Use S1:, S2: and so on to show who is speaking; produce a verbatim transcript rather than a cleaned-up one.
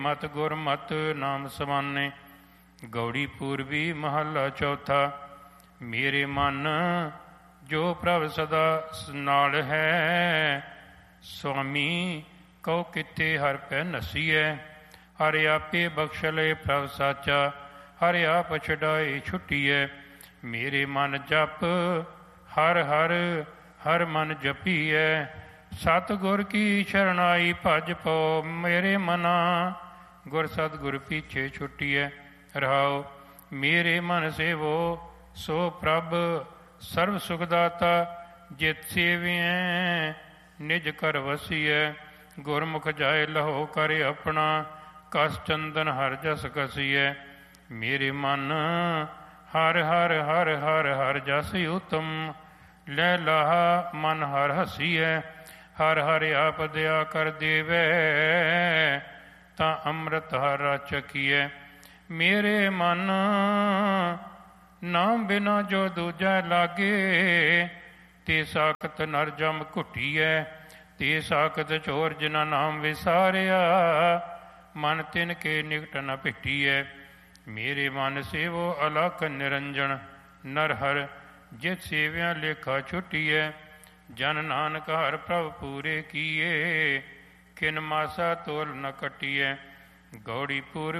S1: ਮਤ ਗੁਰਮਤ ਨਾਮ ਸਮਾਨੇ। ਗੌੜੀ ਪੂਰਬੀ ਮਹੱਲਾ ਚੌਥਾ। ਮੇਰੇ ਮਨ ਜੋ ਪ੍ਰਭ ਸਦਾ ਨਾਲ ਹੈ, ਸੁਆਮੀ ਕਉ ਕਿਤੇ ਹਰ ਪੈ ਨਸੀਐ। ਹਰ ਆਪੇ ਬਖਸ਼ ਲਏ ਪ੍ਰਭ ਸਾਚਾ, ਹਰ ਆਪ ਛਡਾਏ ਛੁੱਟੀਐ। ਮੇਰੇ ਮਨ ਜਪ ਹਰ ਹਰ ਹਰ ਮਨ ਜਪੀਐ। ਸਤਿਗੁਰ ਕੀ ਸ਼ਰਨਾਈ ਭਜ ਪਉ, ਮੇਰੇ ਮਨਾ ਗੁਰ ਸਤਿਗੁਰ ਪੀਛੇ ਛੁੱਟੀਐ। ਰਹਾਉ ਮੇਰੇ ਮਨ ਸੇਵੋ ਸੋ ਪ੍ਰਭ ਸਰਬ ਸੁਖ ਦਾਤਾ। ਜਿਤ ਸੇਵਿਐ ਨਿਜ ਘਰ ਵਸੀਐ। ਗੁਰਮੁਖ ਜਾਏ ਲਹੋ ਕਰ ਆਪਣਾ, ਕਸ ਚੰਦਨ ਹਰ ਜਸ ਕਸੀਐ। ਮੇਰੇ ਮਨ ਹਰ ਹਰ ਹਰ ਹਰ ਹਰ ਜਸ ਉਤਮ। ਲੈ ਲਾਹਾ ਮਨ ਹਰ ਹਸੀਐ। ਹਰ ਹਰ ਆਪ ਦਇਆ ਕਰ ਦੇਵੈ, ਤਾਂ ਅੰਮ੍ਰਿਤ ਹਰ ਚੱਕੀਐ। ਮੇਰੇ ਮਨ ਨਾਮ ਬਿਨਾ ਜੋ ਦੂਜਾ ਲਾਗੇ, ਤੇ ਸਾਖਤ ਨਰ ਜਮ ਘੁੱਟੀਐ। ਤੇ ਸਾਖਤ ਚੋਰ ਜਿਨਾ ਨਾਮ ਵਿਸਾਰਿਆ, ਮਨ ਤਿਨ ਕੇ ਨਿਕਟ ਨ ਭਿੱਟੀਐ। ਮੇਰੇ ਮਨ ਸੇਵੋ ਅਲਖ ਨਿਰੰਜਨ, ਨਰ ਹਰ ਜਿਤ ਸੇਵਿਆ ਲੇਖਾ ਛੁੱਟੀਐ। ਜਨ ਨਾਨਕ ਹਰ ਪ੍ਰਭ ਪੂਰੇ ਕੀਏ, ਕਿਨ ਮਾਸਾ ਤੋਲ ਨ ਕੱਟੀਐ। ਗੌੜੀ ਪੂਰ